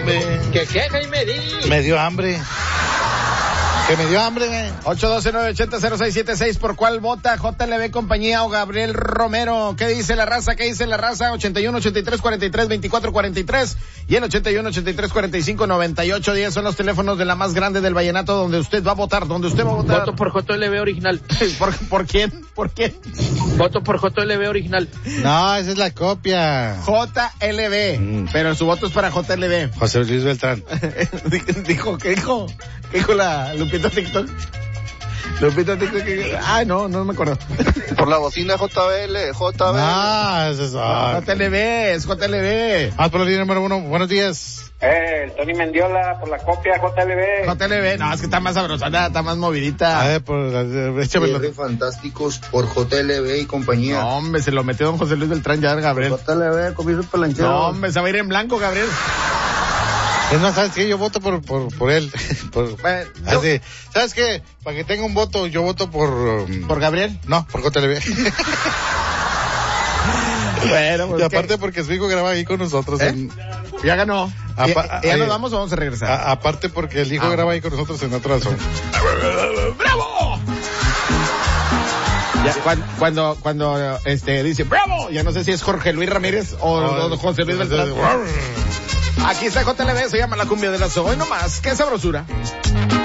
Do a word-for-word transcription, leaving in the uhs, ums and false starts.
hombre. ¿Qué qué, Jaime? Di. Me dio hambre. Que me dio hambre, güey. ocho uno dos, nueve ocho cero, cero seis siete seis. ¿Por cuál vota J L B Compañía o Gabriel Romero? ¿Qué dice la raza? ¿Qué dice la raza? ochenta y uno, ochenta y tres, cuarenta y tres, veinticuatro, cuarenta y tres y el ochenta y uno, ochenta y tres, cuarenta y cinco, noventa y ocho diez son los teléfonos de la más grande del vallenato donde usted va a votar, donde usted va a votar. Voto por J L B original. ¿Por, por quién? ¿Por quién? Voto por J L B original. No, esa es la copia. J L B. Mm. Pero su voto es para J L B. José Luis Beltrán. Dijo, ¿qué dijo? ¿Qué dijo la Lupita TikTok? Lupita TikTok. Ah, no, no me acuerdo. Por la bocina J B L, J B L. Ah, eso es. Ah, J L B, es J L B. Vamos por la línea número uno. Buenos días. Eh, el Tony Mendiola por la copia J L B. J L B, no, es que está más sabrosona, está más movidita. A ver, por la, échame los fantásticos por J L B y compañía. No, hombre, se lo metió don José Luis Beltrán ya, Gabriel. J L B, comienzo pelanchero. No, hombre, se va a ir en blanco, Gabriel. Es más, ¿sabes qué? Yo voto por, por, por él. por, bueno, así. Yo... ¿Sabes qué? Para que tenga un voto, yo voto por... Um... ¿Por Gabriel? No, por J L B. Bueno, pues y aparte ¿qué? Porque su hijo graba ahí con nosotros. ¿Eh? En... Ya ganó. Apa- ¿Ya, ya eh, nos vamos o vamos a regresar? A, aparte porque el hijo ah. graba ahí con nosotros en otra zona. ¡Bravo! Ya, cuando, cuando, cuando, este, dice ¡bravo! Ya no sé si es Jorge Luis Ramírez o, oh, o José Luis Beltrán. Aquí está J L B, se llama La Cumbia de la Hoy nomás, qué sabrosura.